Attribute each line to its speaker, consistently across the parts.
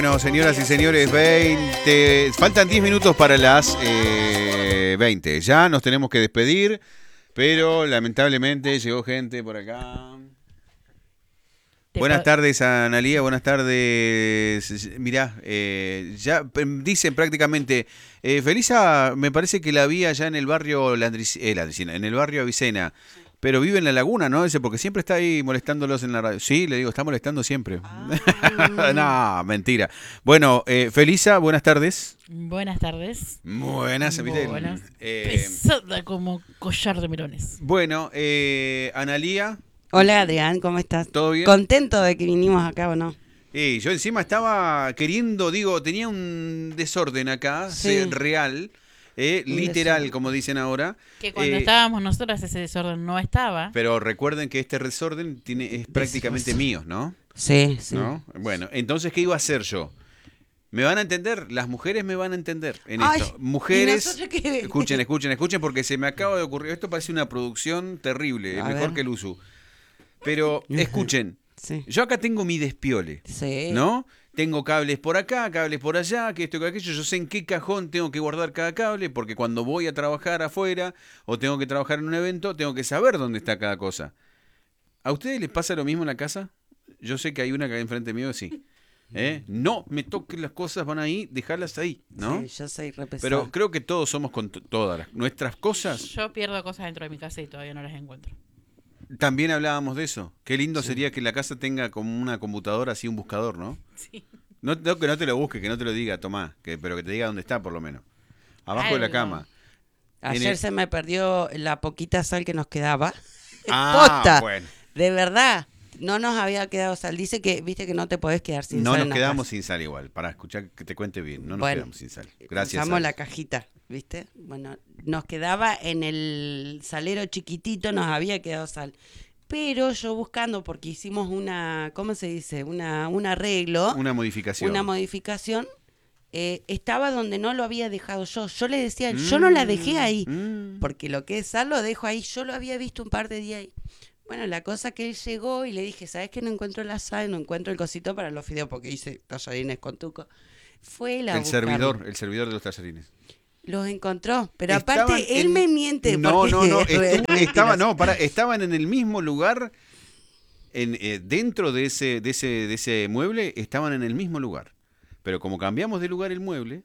Speaker 1: Bueno, señoras y señores, faltan 10 minutos para las 20. Ya nos tenemos que despedir, pero lamentablemente llegó gente por acá. Buenas tardes, Analía, buenas tardes. Mirá, ya dicen prácticamente, Felisa, me parece que la vi allá en el barrio Landricina, en el barrio Avicena. Pero vive en la laguna, ¿no? Ese, porque siempre está ahí molestándolos en la radio. Sí, le digo, está molestando siempre. No, mentira. Bueno, Felisa, buenas tardes.
Speaker 2: Buenas tardes.
Speaker 1: Buenas,
Speaker 2: Buenas. Pesada como collar de melones.
Speaker 1: Bueno, Analía.
Speaker 3: Hola, Adrián, ¿cómo estás?
Speaker 1: ¿Todo bien?
Speaker 3: ¿Contento de que vinimos acá o no?
Speaker 1: Yo encima estaba queriendo, tenía un desorden acá,
Speaker 3: Sí.
Speaker 1: real. Literal, como dicen ahora.
Speaker 2: Que cuando estábamos nosotras ese desorden no estaba.
Speaker 1: Pero recuerden que este desorden es prácticamente mío, ¿no?
Speaker 3: Sí, sí.
Speaker 1: ¿No? Bueno, entonces, ¿qué iba a hacer yo? ¿Me van a entender? Las mujeres me van a entender en
Speaker 3: Ay,
Speaker 1: esto. Mujeres,
Speaker 3: ¿y nosotros qué?
Speaker 1: escuchen, porque se me acaba de ocurrir. Esto parece una producción terrible,
Speaker 3: A
Speaker 1: mejor
Speaker 3: ver.
Speaker 1: que el uso. Pero, escuchen,
Speaker 3: Sí.
Speaker 1: yo acá tengo mi despiole,
Speaker 3: Sí.
Speaker 1: ¿no? Tengo cables por acá, cables por allá, que esto, que aquello. Yo sé en qué cajón tengo que guardar cada cable, porque cuando voy a trabajar afuera o tengo que trabajar en un evento, tengo que saber dónde está cada cosa. ¿A ustedes les pasa lo mismo en la casa? Yo sé que hay una que hay enfrente mío, sí. No me toquen las cosas, van ahí, dejarlas ahí, ¿no?
Speaker 3: Sí, yo soy re pesada.
Speaker 1: Pero creo que todos somos con todas nuestras cosas.
Speaker 2: Yo pierdo cosas dentro de mi casa y todavía no las encuentro.
Speaker 1: También hablábamos de eso. Qué lindo sería que la casa tenga como una computadora, así un buscador, ¿no?
Speaker 2: Sí.
Speaker 1: No, que no te lo busque, que no te lo diga, tomá, pero que te diga dónde está por lo menos. Abajo de la
Speaker 2: Algo.
Speaker 1: cama.
Speaker 3: Ayer se me perdió la poquita sal que nos quedaba.
Speaker 1: Ah,
Speaker 3: Posta.
Speaker 1: bueno.
Speaker 3: De verdad, no nos había quedado sal. Dice que, viste que no te podés quedar sin
Speaker 1: No
Speaker 3: sal
Speaker 1: nos
Speaker 3: en la
Speaker 1: quedamos
Speaker 3: casa.
Speaker 1: sin sal igual. Para escuchar que te cuente bien. No nos
Speaker 3: Bueno,
Speaker 1: quedamos sin sal. Gracias.
Speaker 3: Usamos
Speaker 1: Sal.
Speaker 3: la cajita, ¿viste? Bueno, nos quedaba en el salero chiquitito, nos había quedado sal. Pero yo buscando, porque hicimos ¿cómo se dice? Un arreglo.
Speaker 1: Una modificación.
Speaker 3: Una modificación. Estaba donde no lo había dejado yo. Yo le decía, yo no la dejé ahí. Porque lo que es sal lo dejo ahí. Yo lo había visto un par de días ahí. Bueno, la cosa que él llegó y le dije, ¿sabes que no encuentro la sal? No encuentro el cosito para los fideos porque hice tallarines con tuco. Fue él a
Speaker 1: el
Speaker 3: buscarlo.
Speaker 1: servidor de los tallarines.
Speaker 3: Los encontró, pero
Speaker 1: Estaban
Speaker 3: aparte él me miente.
Speaker 1: No,
Speaker 3: porque-
Speaker 1: estaban en el mismo lugar, dentro de ese mueble, estaban en el mismo lugar. Pero como cambiamos de lugar el mueble,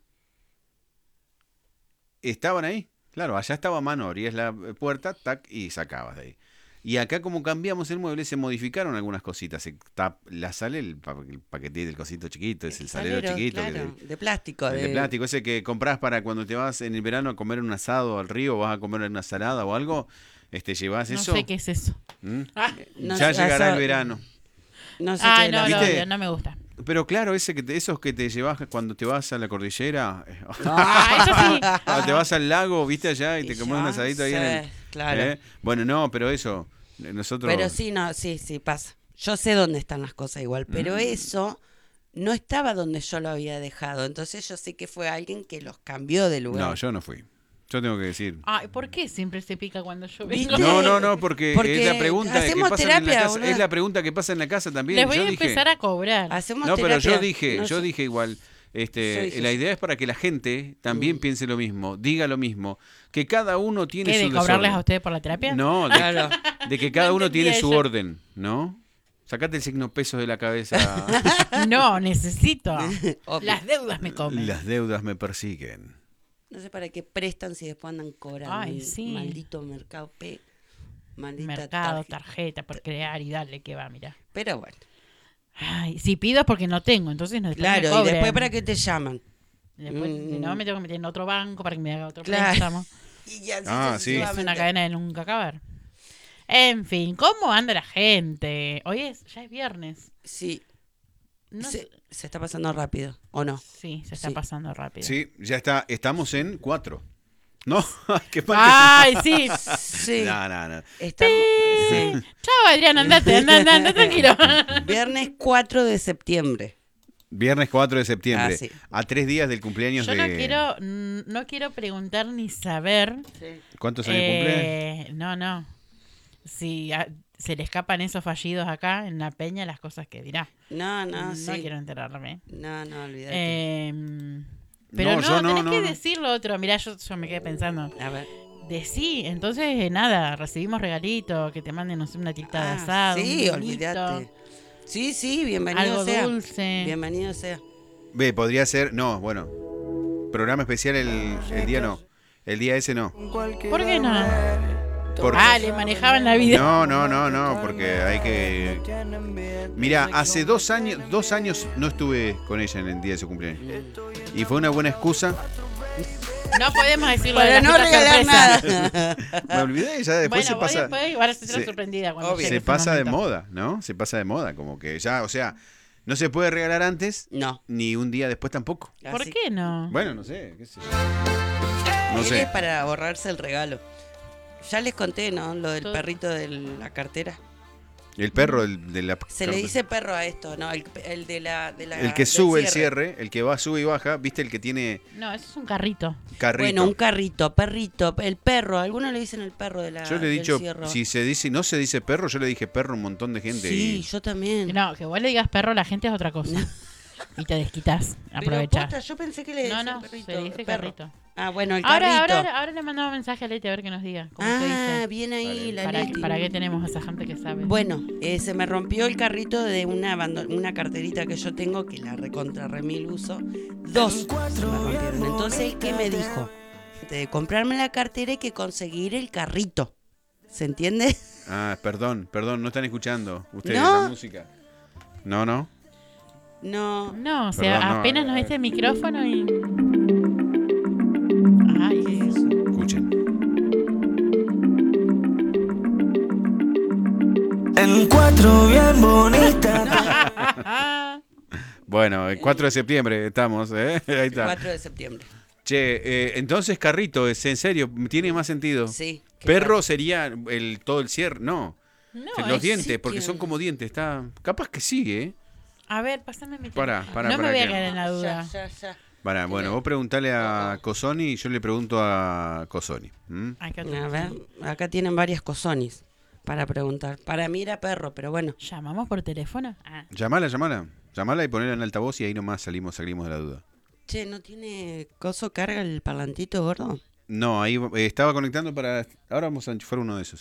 Speaker 1: estaban ahí. Claro, allá estaba a mano, abrías la puerta, tac, y sacabas de ahí. Y acá como cambiamos el mueble, se modificaron algunas cositas. La sal, el paquete del cosito chiquito, es el salero chiquito.
Speaker 3: Claro, de plástico.
Speaker 1: El de plástico, ese que compras para cuando te vas en el verano a comer un asado al río, vas a comer una salada o algo, llevas
Speaker 2: No
Speaker 1: eso.
Speaker 2: sé qué es eso.
Speaker 1: ¿Mm?
Speaker 3: No
Speaker 1: Ya
Speaker 3: sé,
Speaker 1: llegará
Speaker 3: eso-
Speaker 1: el verano.
Speaker 3: No sé
Speaker 2: Ay,
Speaker 3: qué
Speaker 2: no,
Speaker 3: la-
Speaker 1: ¿Viste?
Speaker 2: no me gusta.
Speaker 1: Pero claro, esos que te llevas cuando te vas a la cordillera,
Speaker 2: Ah, eso sí.
Speaker 1: o te vas al lago, viste allá y te
Speaker 3: Y
Speaker 1: comes un
Speaker 3: ya
Speaker 1: asadito ahí en
Speaker 3: sé,
Speaker 1: el...
Speaker 3: claro.
Speaker 1: Bueno, no, pero eso, nosotros...
Speaker 3: Pero sí, no, sí, pasa. Yo sé dónde están las cosas igual, pero eso no estaba donde yo lo había dejado. Entonces yo sé que fue alguien que los cambió de lugar.
Speaker 1: No, yo no fui. Yo tengo que decir...
Speaker 2: Ay, ¿por qué siempre se pica cuando yo vengo?
Speaker 3: ¿Viste?
Speaker 1: No, porque
Speaker 3: Porque
Speaker 1: es la pregunta que
Speaker 3: hacemos
Speaker 1: pasa en la
Speaker 3: terapia,
Speaker 1: casa.
Speaker 3: boluda.
Speaker 1: Es la pregunta que pasa en la casa también.
Speaker 2: Les voy
Speaker 1: Yo
Speaker 2: a
Speaker 1: dije,
Speaker 2: empezar a cobrar.
Speaker 3: Hacemos
Speaker 1: no, pero
Speaker 3: terapia.
Speaker 1: yo
Speaker 3: No sé.
Speaker 1: dije igual,
Speaker 3: dije
Speaker 1: la
Speaker 3: sí.
Speaker 1: idea es para que la gente también piense lo mismo, diga lo mismo, que cada uno tiene
Speaker 2: ¿Qué,
Speaker 1: su
Speaker 2: de cobrarles
Speaker 1: desorden.
Speaker 2: a ustedes por la terapia?
Speaker 1: No,
Speaker 3: Claro.
Speaker 1: de que cada
Speaker 2: No
Speaker 1: uno tiene
Speaker 2: entendía
Speaker 1: su
Speaker 2: eso.
Speaker 1: orden, ¿no? Sacate el signo pesos de la cabeza.
Speaker 2: No, necesito.
Speaker 3: Obvio.
Speaker 2: Las deudas me comen.
Speaker 1: Las deudas me persiguen.
Speaker 3: No sé para qué prestan si después andan cobrando.
Speaker 2: Ay, sí.
Speaker 3: Maldito mercado P. Maldita
Speaker 2: Mercado,
Speaker 3: tarjeta.
Speaker 2: tarjeta, por crear y darle que va, mira.
Speaker 3: Pero bueno.
Speaker 2: Ay, si pido es porque no tengo, entonces no después me
Speaker 3: Claro, y
Speaker 2: cobren.
Speaker 3: después para qué te llaman.
Speaker 2: Después, si no, me tengo que meter en otro banco para que me haga otro
Speaker 3: Claro.
Speaker 2: préstamo.
Speaker 3: Y ya así
Speaker 1: Ah, sí.
Speaker 2: Es
Speaker 3: sucesivamente.
Speaker 2: una cadena de nunca acabar. En fin, ¿cómo anda la gente? Ya es viernes.
Speaker 3: Sí.
Speaker 2: No sé-
Speaker 3: Se está pasando rápido, ¿o no?
Speaker 2: Sí, se está
Speaker 3: Sí.
Speaker 2: pasando rápido.
Speaker 1: Sí, ya está, estamos en 4. No, qué mal
Speaker 2: Ay, sí.
Speaker 3: Sí.
Speaker 1: No.
Speaker 3: Estamos, sí.
Speaker 2: Chao, Adrián, andate, anda tranquilo.
Speaker 3: Viernes 4 de septiembre.
Speaker 1: Viernes 4 de septiembre,
Speaker 3: Ah, sí.
Speaker 1: a 3 días del cumpleaños
Speaker 2: Yo
Speaker 1: de...
Speaker 2: no quiero preguntar ni saber.
Speaker 1: ¿Cuántos años cumple?
Speaker 2: No. Sí, se le escapan esos fallidos acá en la peña, las cosas que dirá.
Speaker 3: No,
Speaker 2: No
Speaker 3: sí.
Speaker 2: quiero enterarme.
Speaker 3: No, olvídate.
Speaker 2: Pero
Speaker 1: No, yo no,
Speaker 2: tenés
Speaker 1: no,
Speaker 2: que
Speaker 1: no.
Speaker 2: decir lo otro. Mirá, yo me quedé pensando.
Speaker 3: A ver.
Speaker 2: Decí, entonces nada, recibimos regalitos, que te manden, no sé, una tilta de asado.
Speaker 3: Sí,
Speaker 2: un vinito,
Speaker 3: olvídate. Sí, bienvenido
Speaker 2: algo
Speaker 3: sea.
Speaker 2: dulce.
Speaker 3: Bienvenido sea.
Speaker 1: Ve, podría ser, no, bueno, programa especial el día no, el día ese no.
Speaker 2: ¿Por qué no?
Speaker 1: Porque-
Speaker 2: Le manejaban la vida.
Speaker 1: No, porque hay que... Mira, hace 2 años no estuve con ella en el día de su cumpleaños. Y fue una buena excusa.
Speaker 2: No podemos decirlo
Speaker 3: Para
Speaker 2: de la
Speaker 3: no
Speaker 2: fiesta
Speaker 3: regalar
Speaker 2: sorpresa.
Speaker 3: nada.
Speaker 1: Me olvidé, ya después
Speaker 2: Bueno, vos
Speaker 1: se pasa...
Speaker 2: después igual se
Speaker 1: se-
Speaker 2: sorprendida cuando
Speaker 3: obvio.
Speaker 2: llegue
Speaker 1: Se
Speaker 2: ese
Speaker 1: pasa de
Speaker 2: momento.
Speaker 1: moda, ¿no? Se pasa de moda, como que ya, o sea, no se puede regalar antes,
Speaker 3: No.
Speaker 1: ni un día después tampoco.
Speaker 2: ¿Por
Speaker 3: Así-
Speaker 2: qué no?
Speaker 1: Bueno, no sé, qué sé yo. No
Speaker 3: Él
Speaker 1: sé.
Speaker 3: es para ahorrarse el regalo. Ya les conté, ¿no? Lo del
Speaker 2: Todo.
Speaker 3: perrito de la cartera.
Speaker 1: El perro de la...
Speaker 3: Se le dice perro a esto, ¿no? El de la
Speaker 1: El que
Speaker 3: del
Speaker 1: sube el cierre, el que va, sube y baja, ¿viste? El que tiene
Speaker 2: No, eso es un carrito.
Speaker 1: carrito.
Speaker 3: Bueno, un carrito, perrito, el perro. Algunos le dicen el perro de la.
Speaker 1: Yo le he
Speaker 3: del
Speaker 1: dicho,
Speaker 3: cierre.
Speaker 1: si se dice, no se dice perro, yo le dije perro a un montón de gente.
Speaker 3: Sí,
Speaker 1: y-
Speaker 3: yo también.
Speaker 2: No, que vos le digas perro a la gente es otra cosa. Y te desquitas,
Speaker 3: Pero,
Speaker 2: aprovechás.
Speaker 3: posta, yo pensé que le
Speaker 2: No,
Speaker 3: decían
Speaker 2: no,
Speaker 3: perrito,
Speaker 2: se dice
Speaker 3: perro.
Speaker 2: carrito.
Speaker 3: Ah, bueno, el
Speaker 2: Ahora,
Speaker 3: carrito.
Speaker 2: ahora le mandamos mensaje a Leti a ver qué nos diga. ¿Cómo se
Speaker 3: Ah,
Speaker 2: dice?
Speaker 3: bien ahí la
Speaker 2: ¿Para,
Speaker 3: Leti.
Speaker 2: ¿Para qué tenemos a esa gente que sabe?
Speaker 3: Bueno, se me rompió el carrito de una carterita que yo tengo que la recontra remil uso. 2 se me rompieron. Entonces, ¿qué me dijo? De comprarme la cartera hay que conseguir el carrito. ¿Se entiende?
Speaker 1: Ah, perdón, no están escuchando ustedes
Speaker 3: ¿No?
Speaker 1: la música. No.
Speaker 3: No.
Speaker 2: No, o sea,
Speaker 1: Perdón, no,
Speaker 2: apenas nos dice el micrófono y... Ay,
Speaker 3: ¿Qué es eso?
Speaker 1: Escuchen.
Speaker 4: En 4 bien bonita.
Speaker 1: Bueno, el 4 de septiembre estamos, ¿eh? Ahí está.
Speaker 3: 4 de septiembre.
Speaker 1: Che, entonces carrito, es en serio, tiene más sentido.
Speaker 3: Sí. ¿qué
Speaker 1: Perro sería todo el cierre, no.
Speaker 2: no,
Speaker 1: Los
Speaker 2: es-
Speaker 1: dientes,
Speaker 3: sí
Speaker 1: porque
Speaker 3: que-
Speaker 1: son como dientes, está... Capaz que sí, ¿eh?
Speaker 2: A ver, pásame mi
Speaker 1: Pará,
Speaker 2: teléfono.
Speaker 1: pará,
Speaker 2: No me
Speaker 1: pará
Speaker 2: voy a
Speaker 1: que-
Speaker 2: quedar en la
Speaker 3: pasa?
Speaker 2: duda.
Speaker 3: Ya.
Speaker 1: Bueno, vos preguntale a Cosoni y yo le pregunto a Cosoni. ¿Mm?
Speaker 2: Ay, qué
Speaker 3: A ver, acá tienen varias cosonis para preguntar. Para mí era perro, pero bueno.
Speaker 2: ¿Llamamos por teléfono? Ah,
Speaker 1: Llamala y ponela en altavoz y ahí nomás salimos de la duda.
Speaker 3: Che, ¿no tiene coso carga el parlantito gordo?
Speaker 1: No, ahí estaba conectando para... Ahora vamos a enchufar uno de esos.